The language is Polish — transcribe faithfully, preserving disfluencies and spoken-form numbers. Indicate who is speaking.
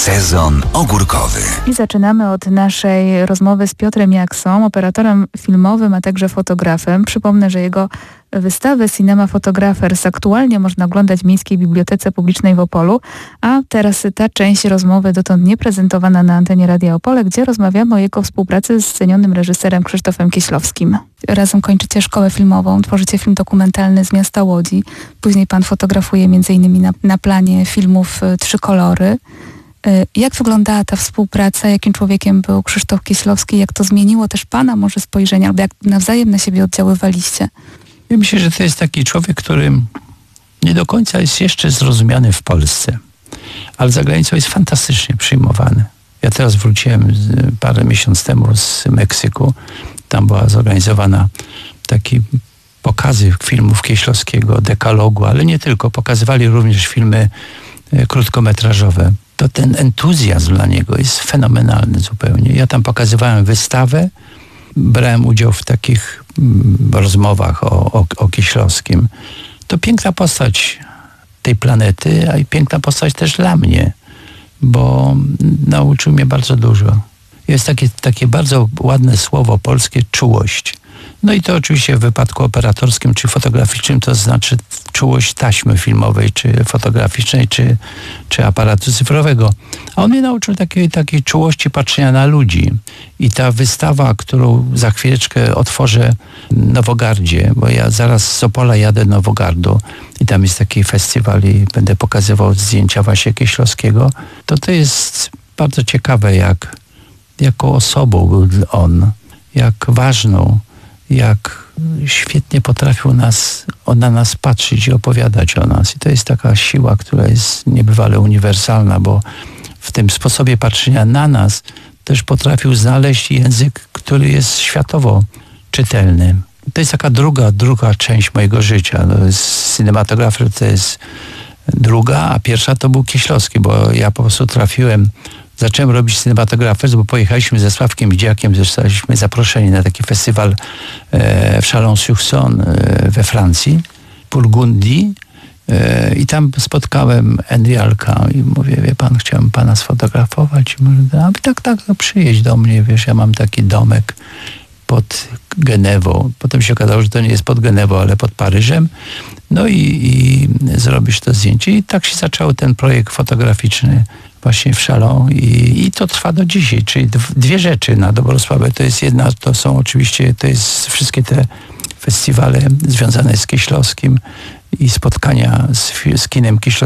Speaker 1: Sezon ogórkowy.
Speaker 2: I zaczynamy od naszej rozmowy z Piotrem Jaksą, operatorem filmowym, a także fotografem. Przypomnę, że jego wystawę Cinema Photographers aktualnie można oglądać w Miejskiej Bibliotece Publicznej w Opolu, a teraz ta część rozmowy dotąd nie prezentowana na antenie Radia Opole, gdzie rozmawiamy o jego współpracy z cenionym reżyserem Krzysztofem Kieślowskim. Razem kończycie szkołę filmową, tworzycie film dokumentalny z miasta Łodzi. Później pan fotografuje między innymi na, na planie filmów Trzy kolory. Jak wyglądała ta współpraca? Jakim człowiekiem był Krzysztof Kieślowski? Jak to zmieniło też pana może spojrzenie? Albo jak nawzajem na siebie oddziaływaliście?
Speaker 3: Ja myślę, że to jest taki człowiek, który nie do końca jest jeszcze zrozumiany w Polsce, ale za granicą jest fantastycznie przyjmowany. Ja teraz wróciłem parę miesięcy temu z Meksyku. Tam była zorganizowana taki pokazy filmów Kieślowskiego, dekalogu, ale nie tylko. Pokazywali również filmy krótkometrażowe. To ten entuzjazm dla niego jest fenomenalny zupełnie. Ja tam pokazywałem wystawę, brałem udział w takich mm, rozmowach o, o, o Kieślowskim. To piękna postać tej planety, a i piękna postać też dla mnie, bo nauczył mnie bardzo dużo. Jest takie, takie bardzo ładne słowo polskie, czułość. No i to oczywiście w wypadku operatorskim czy fotograficznym to znaczy czułość taśmy filmowej, czy fotograficznej, czy, czy aparatu cyfrowego. A on mnie nauczył takiej, takiej czułości patrzenia na ludzi. I ta wystawa, którą za chwileczkę otworzę w Nowogardzie, bo ja zaraz z Opola jadę do Nowogardu i tam jest taki festiwal i będę pokazywał zdjęcia właśnie Kieślowskiego, to to jest bardzo ciekawe, jak jaką osobą był on, jak ważną, jak świetnie potrafił nas, na nas patrzeć i opowiadać o nas. I to jest taka siła, która jest niebywale uniwersalna, bo w tym sposobie patrzenia na nas też potrafił znaleźć język, który jest światowo czytelny. To jest taka druga, druga część mojego życia. No, cinematografer to jest druga, a pierwsza to był Kieślowski, bo ja po prostu trafiłem. Zacząłem robić cinematografię, bo pojechaliśmy ze Sławkiem Widziakiem, zostaliśmy zaproszeni na taki festiwal e, w Chalon-sur-Saône e, we Francji, Burgundii, e, i tam spotkałem Enrialka i mówię, wie pan, chciałem pana sfotografować. I mówię, a tak, tak, no przyjedź do mnie, wiesz, ja mam taki domek pod Genewą. Potem się okazało, że to nie jest pod Genewą, ale pod Paryżem. No i, i zrobisz to zdjęcie. I tak się zaczął ten projekt fotograficzny właśnie w Chalon i, i to trwa do dzisiaj. Czyli dwie rzeczy na dobrą sprawę. To jest jedna, to są oczywiście, to jest wszystkie te festiwale związane z Kieślowskim i spotkania z, z kinem Kieślowskim.